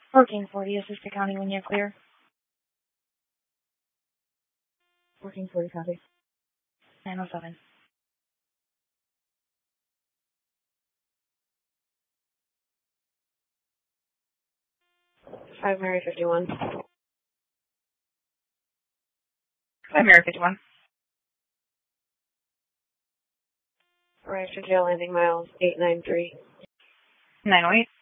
1440 Assistant County when you're clear. 1440 copy. 907. Five Mary 51. 5 Mary 51. Arrived to jail landing miles 893. 908.